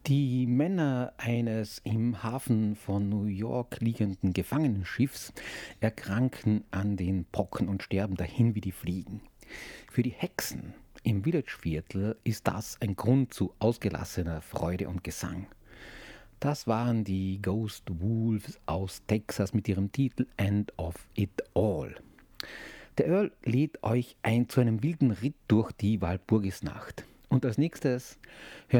Die Männer eines im Hafen von New York liegenden Gefangenenschiffs erkranken an den Pocken und sterben dahin wie die Fliegen. Für die Hexen im Villageviertel ist das ein Grund zu ausgelassener Freude und Gesang. Das waren die Ghost Wolves aus Texas mit ihrem Titel End of It All. Der Earl lädt euch ein zu einem wilden Ritt durch die Walpurgisnacht. Und als nächstes hören